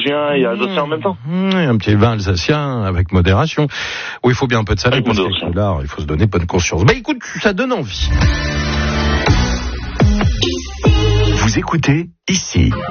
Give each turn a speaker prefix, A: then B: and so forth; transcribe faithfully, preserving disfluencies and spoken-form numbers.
A: vosgien et alsacien en même temps.
B: Mmh, un petit vin alsacien avec modération. Oui, il faut bien un peu de salade parce que là, il faut se donner bonne conscience. Bah écoute, ça donne envie.
C: Vous écoutez ici.